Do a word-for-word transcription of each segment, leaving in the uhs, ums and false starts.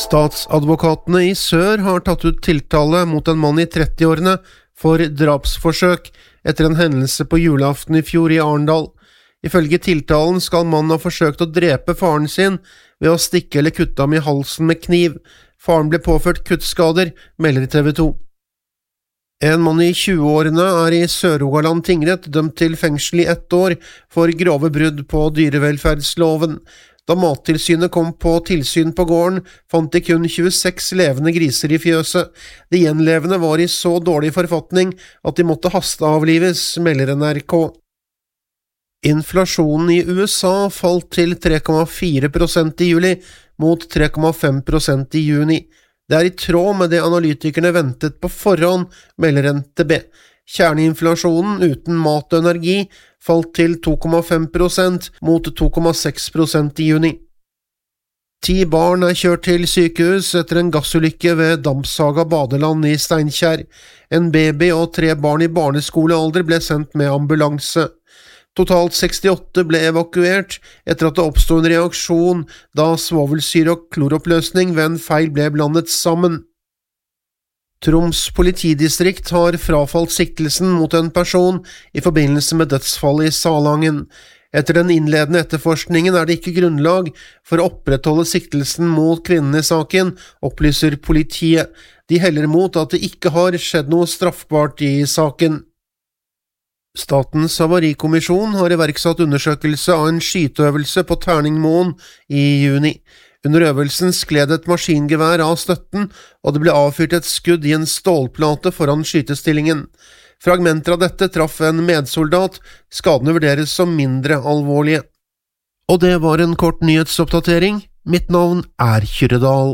Statsadvokatene i Sør har tatt ut tiltale mot en mann i trettiårene for drapsforsøk etter en hendelse på julaften i fjor i Arendal. Ifølge tiltalen skal mannen ha forsøkt å drepe faren sin ved å stikke eller kutte ham i halsen med kniv. Faren ble påført kuttskader, melder T V to. En mann i tjueårene er i Sør-Rogaland tingrett dømt til fengsel i ett år for grove brudd på dyrevelferdsloven. Da Mattilsynet kom på tilsyn på gården, fant de kun tjueseks levende griser i fjøset. De gjenlevende var i så dårlig forfatning at de måtte hasteavlives, melder N R K. Inflasjonen i U S A falt til tre komma fire prosent i juli, mot tre komma fem prosent i juni. Det er i tråd med det analytikerne ventet på forhånd, melder N T B. Kjerneinflasjonen uten mat og energi falt til to komma fem prosent mot to komma seks prosent i juni. Ti barn er kjørt til sykehus etter en gassulykke ved Dampsaga badeland i Steinkjer. En baby og tre barn i barneskolealder ble sendt med ambulanse. Totalt sekstiåtte ble evakuert etter at det oppstod en reaksjon da svovelsyre og kloroppløsning ved en feil ble blandet sammen. Troms politidistrikt har frafalt siktelsen mot en person i forbindelse med dødsfallet i Salangen. Etter den innledende etterforskningen er det ikke grunnlag for å opprettholde siktelsen mot kvinnen i saken, opplyser politiet. De heller mot at det ikke har skjedd noe straffbart i saken. Statens havarikommisjon har iverksatt undersøkelse av en skyteøvelse på Terningmoen i juni. Under øvelsen skled et maskingevær av støtten, og det ble avfyrt et skudd i en stålplate foran skytestillingen. Fragmenter av dette traff en medsoldat, skadene vurderes som mindre alvorlige. Og det var en kort nyhetsoppdatering. Mitt navn er Kyrredal.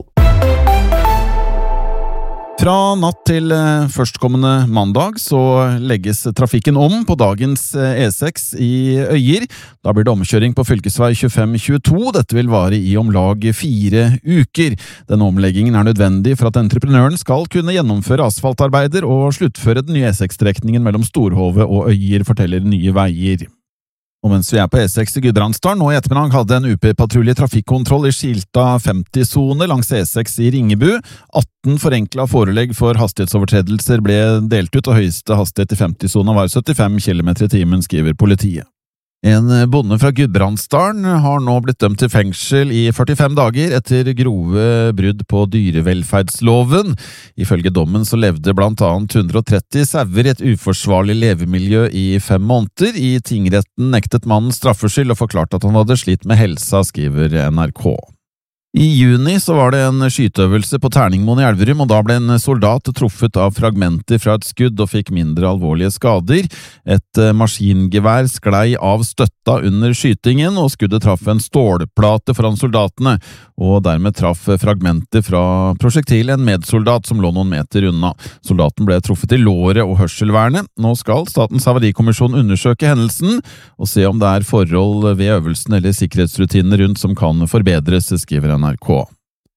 Fra natt til førstkommende mandag så legges trafikken om på dagens E seks i Øyer. Da blir det omkjøring på fylkesvei tjuefem tjueto. Dette vil vare i om lag fire uker. Denne omleggingen er nødvendig for at entreprenøren skal kunne gjennomføre asfaltarbeider og sluttføre den nye E seks-strekningen mellom Storhove og Øyer, forteller Nye Veier. Og mens vi er på E seks i Gudbrandsdalen, nå i ettermiddag hadde en U P-patrulje trafikkontroll i skilta femti-sone langs E seks i Ringebu. atten forenkla forelegg for hastighetsovertredelser ble delt ut, og høyeste hastighet i femti-sona var syttifem kilometer i timen, skriver politiet. En bonde fra Gudbrandsdalen har nå blitt dømt til fengsel i førtifem dager etter grove brudd på dyrevelferdsloven. Ifølge dommen så levde blant annet hundre og tretti sauer i et uforsvarlig levemiljø i fem måneder. I tingretten nektet mannen straffskyld og forklarte at han hadde slitt med helsa, skriver N R K. I juni så var det en skyteøvelse på Terningmoen i Elverum, og da ble en soldat truffet av fragmenter fra et skudd og fikk mindre alvorlige skader. Et maskingevær sklei av støtta under skytingen, og skuddet traff en stålplate foran soldatene, og dermed traff fragmenter fra prosjektilet en medsoldat som lå noen meter unna. Soldaten ble truffet i låret og hørselvernet. Nå skal Statens havarikommisjon undersøke hendelsen og se om det er forhold ved øvelsen eller sikkerhetsrutinene rundt som kan forbedres, skriver N R K.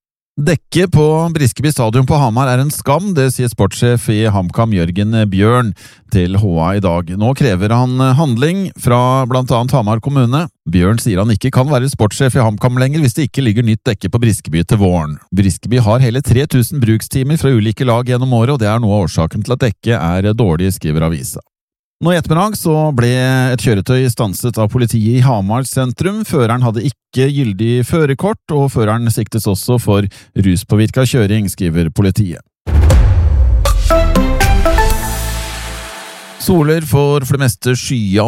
Dekket på Briskeby stadion på Hamar er en skam, det sier sportssjef i HamKam Jørgen Bjørn til H A i dag. Nå krever han handling fra blant annet Hamar kommune. Bjørn sier han ikke kan være sportssjef i HamKam lenger hvis det ikke ligger nytt dekke på Briskeby til våren. Briskeby har hele tre tusen brukstimer fra ulike lag gjennom året, og det er noe av årsaken til at dekket er dårlig, skriver avisa. Nå i ettermiddag så ble et kjøretøy stanset av politiet i Hamar sentrum. Føreren hadde ikke gyldig førerkort, og føreren siktes også for ruspåvirket kjøring, skriver politiet. Soler for for det meste skya